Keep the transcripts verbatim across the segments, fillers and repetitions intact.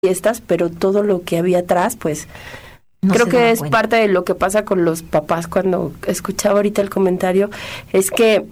fiestas, pero todo lo que había atrás, pues no creo que es cuenta. Parte de lo que pasa con los papás. Cuando escuchaba ahorita el comentario, es que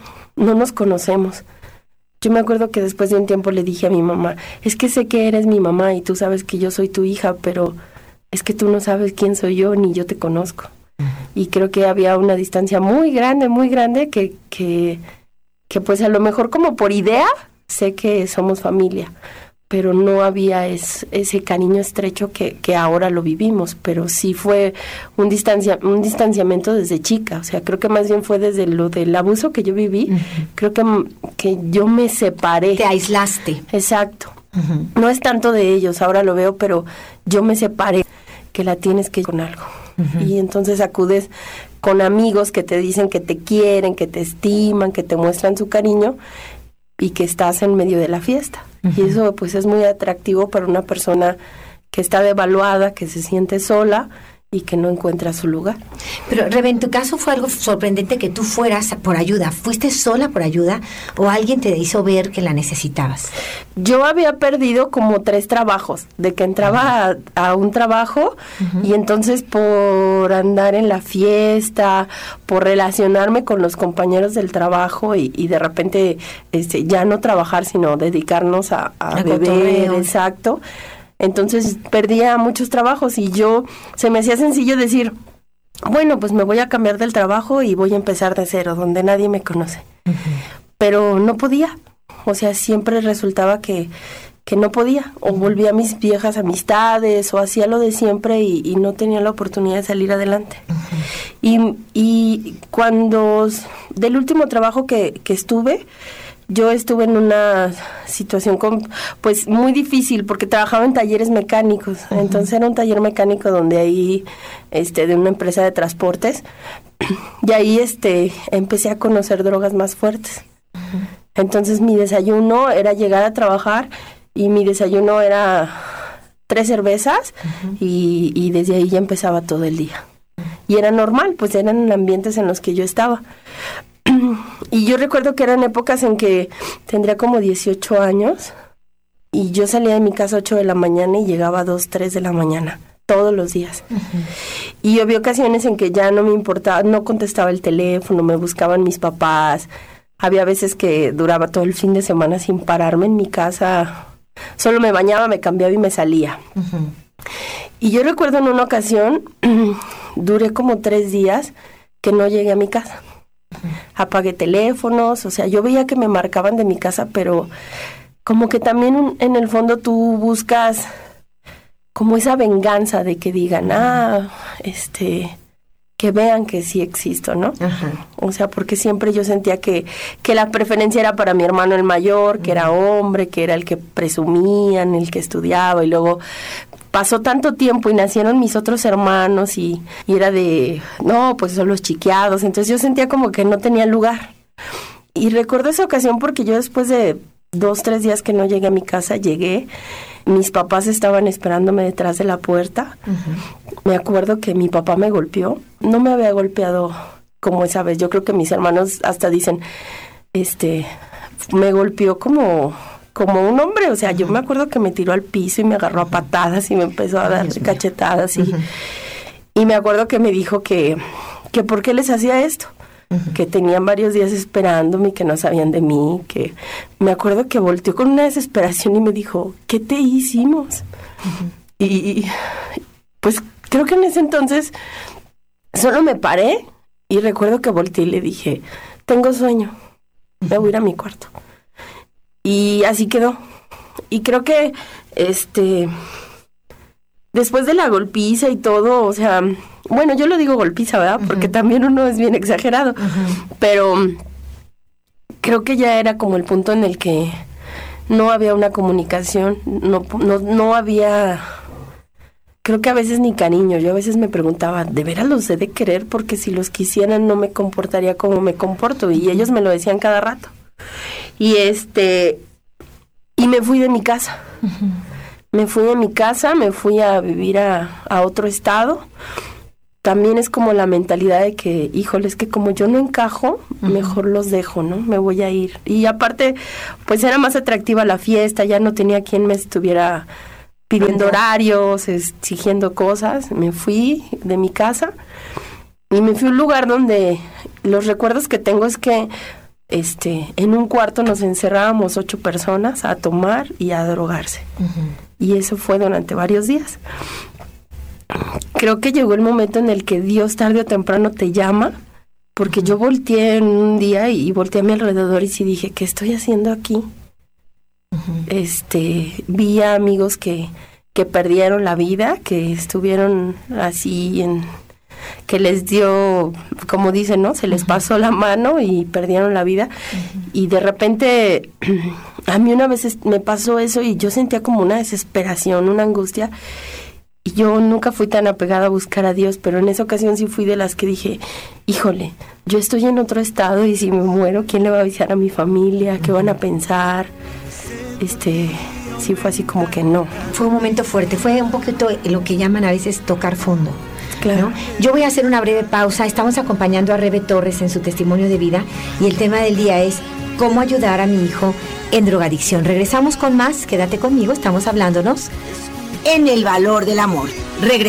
no nos conocemos. Yo me acuerdo que después de un tiempo le dije a mi mamá, es que sé que eres mi mamá y tú sabes que yo soy tu hija, pero es que tú no sabes quién soy yo ni yo te conozco. Uh-huh. Y creo que había una distancia muy grande, muy grande, que, que, que pues a lo mejor como por idea sé que somos familia, pero no había es, ese cariño estrecho que, que ahora lo vivimos, pero sí fue un distancia, un distanciamiento desde chica. O sea, creo que más bien fue desde lo del abuso que yo viví. Uh-huh. Creo que, que yo me separé. Te aislaste. Exacto. Uh-huh. No es tanto de ellos, ahora lo veo, pero yo me separé, que la tienes que ir con algo. Uh-huh. Y entonces acudes con amigos que te dicen que te quieren, que te estiman, que te muestran su cariño, y que estás en medio de la fiesta. Uh-huh. Y eso pues es muy atractivo para una persona que está devaluada, que se siente sola y que no encuentra su lugar. Pero, Rebe, en tu caso fue algo sorprendente que tú fueras por ayuda. ¿Fuiste sola por ayuda o alguien te hizo ver que la necesitabas? Yo había perdido como tres trabajos, de que entraba uh-huh. a, a un trabajo uh-huh. y entonces por andar en la fiesta, por relacionarme con los compañeros del trabajo y, y de repente este, ya no trabajar, sino dedicarnos a, a, a beber, cotorreo. Exacto. Entonces perdía muchos trabajos y yo, se me hacía sencillo decir, bueno, pues me voy a cambiar del trabajo y voy a empezar de cero, donde nadie me conoce. Uh-huh. Pero no podía, o sea, siempre resultaba que, que no podía, o volvía a mis viejas amistades, o hacía lo de siempre y, y no tenía la oportunidad de salir adelante. Uh-huh. Y, y cuando, del último trabajo que, que estuve, yo estuve en una situación con, pues muy difícil porque trabajaba en talleres mecánicos. Uh-huh. Entonces era un taller mecánico donde ahí, este, de una empresa de transportes, y ahí este, empecé a conocer drogas más fuertes. Uh-huh. Entonces mi desayuno era llegar a trabajar y mi desayuno era tres cervezas uh-huh. y, y desde ahí ya empezaba todo el día. Uh-huh. Y era normal, pues eran ambientes en los que yo estaba. Y yo recuerdo que eran épocas en que tendría como dieciocho años y yo salía de mi casa a ocho de la mañana y llegaba a dos, tres de la mañana, todos los días. Uh-huh. Y había ocasiones en que ya no me importaba, no contestaba el teléfono, me buscaban mis papás. Había veces que duraba todo el fin de semana sin pararme en mi casa. Solo me bañaba, me cambiaba y me salía. Uh-huh. Y yo recuerdo en una ocasión, duré como tres días que no llegué a mi casa. Apagué teléfonos, o sea, yo veía que me marcaban de mi casa, pero como que también en el fondo tú buscas como esa venganza de que digan, ah, este, que vean que sí existo, ¿no? Ajá. O sea, porque siempre yo sentía que, que la preferencia era para mi hermano el mayor, que era hombre, que era el que presumían, el que estudiaba, y luego pasó tanto tiempo y nacieron mis otros hermanos y, y era de, no, pues son los chiqueados. Entonces yo sentía como que no tenía lugar. Y recuerdo esa ocasión porque yo después de dos, tres días que no llegué a mi casa, llegué, mis papás estaban esperándome detrás de la puerta. Uh-huh. Me acuerdo que mi papá me golpeó. No me había golpeado como esa vez. Yo creo que mis hermanos hasta dicen, este, me golpeó como... como un hombre, o sea, uh-huh. yo me acuerdo que me tiró al piso y me agarró a patadas y me empezó a dar Dios cachetadas y, uh-huh. y me acuerdo que me dijo que, que por qué les hacía esto, uh-huh. que tenían varios días esperándome y que no sabían de mí, que me acuerdo que volteó con una desesperación y me dijo, ¿qué te hicimos? Uh-huh. Y pues creo que en ese entonces solo me paré y recuerdo que volteé y le dije, tengo sueño, me voy a ir a mi cuarto. Y así quedó. Y creo que, este, después de la golpiza y todo, o sea, bueno, yo lo digo golpiza, ¿verdad? Uh-huh. Porque también uno es bien exagerado. Uh-huh. Pero creo que ya era como el punto en el que no había una comunicación, no, no, no había, creo que a veces ni cariño. Yo a veces me preguntaba, ¿de veras los he de querer? Porque si los quisieran no me comportaría como me comporto. Y ellos me lo decían cada rato. Y este, y me fui de mi casa. Uh-huh. Me fui de mi casa, me fui a vivir a, a otro estado. También es como la mentalidad de que, híjole, es que como yo no encajo, uh-huh. mejor los dejo, ¿no? Me voy a ir. Y aparte, pues era más atractiva la fiesta, ya no tenía quien me estuviera pidiendo horarios, exigiendo cosas. Me fui de mi casa y me fui a un lugar donde los recuerdos que tengo es que este en un cuarto nos encerrábamos ocho personas a tomar y a drogarse. Uh-huh. Y eso fue durante varios días. Creo que llegó el momento en el que Dios tarde o temprano te llama, porque yo volteé en un día y volteé a mi alrededor y sí dije, ¿qué estoy haciendo aquí? Uh-huh. Este, vi a amigos que, que perdieron la vida, que estuvieron así en, que les dio, como dicen, ¿no? Se les uh-huh. pasó la mano y perdieron la vida. Uh-huh. Y de repente, a mí una vez me pasó eso y yo sentía como una desesperación, una angustia. Y yo nunca fui tan apegada a buscar a Dios, pero en esa ocasión sí fui de las que dije, híjole, yo estoy en otro estado y si me muero, ¿quién le va a avisar a mi familia? ¿Qué van a pensar? Este, sí fue así como que no. Fue un momento fuerte, fue un poquito lo que llaman a veces tocar fondo. Claro. ¿No? Yo voy a hacer una breve pausa. Estamos acompañando a Rebe Torres en su testimonio de vida y el tema del día es cómo ayudar a mi hijo en drogadicción. Regresamos con más, quédate conmigo, estamos hablándonos en El Valor del Amor. Regresamos.